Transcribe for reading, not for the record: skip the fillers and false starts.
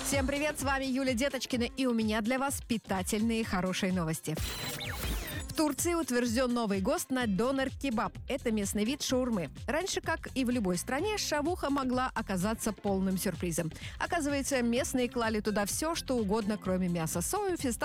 Всем привет, с вами Юля Деточкина, и у меня для вас питательные хорошие новости. В Турции утвержден новый ГОСТ на донер-кебаб. Это местный вид шаурмы. Раньше, как и в любой стране, шавуха могла оказаться полным сюрпризом. Оказывается, местные клали туда все, что угодно, кроме мяса: сою, фисташек,